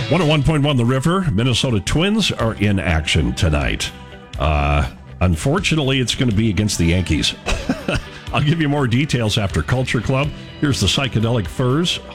101.1 The River, Minnesota Twins are in action tonight. Unfortunately, it's going to be against the Yankees. I'll give you more details after Culture Club. Here's the Psychedelic Furs